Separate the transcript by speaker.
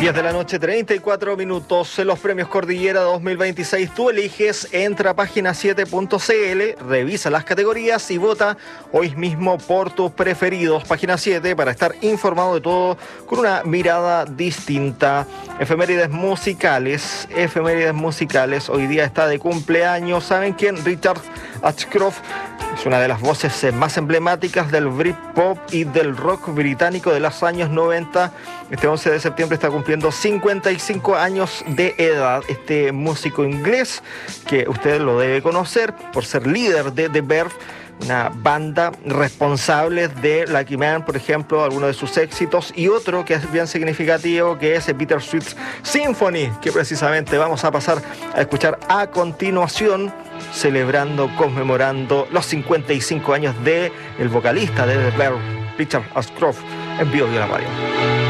Speaker 1: 10 de la noche, 34 minutos. En los premios Cordillera 2026, tú eliges, entra a página7.cl, revisa las categorías y vota hoy mismo por tus preferidos. Página 7 para estar informado de todo con una mirada distinta. Efemérides musicales. Hoy día está de cumpleaños. ¿Saben quién? Richard Ashcroft. Es una de las voces más emblemáticas del Britpop y del rock británico de los años 90. Este 11 de septiembre está cumpliendo 55 años de edad. Este músico inglés, que usted lo debe conocer por ser líder de The Verve, una banda responsable de Lucky Man, por ejemplo, algunos de sus éxitos, y otro que es bien significativo, que es Bittersweet Symphony, que precisamente vamos a pasar a escuchar a continuación, conmemorando los 55 años de el vocalista de The Verve, Richard Ashcroft, en Vivo de la Radio.